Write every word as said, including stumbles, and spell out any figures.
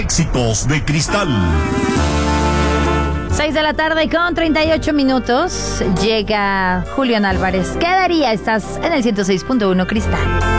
Éxitos de Cristal. seis de la tarde con treinta y ocho minutos. Llega Julián Álvarez. ¿Qué daría? Estás en el ciento seis punto uno Cristal.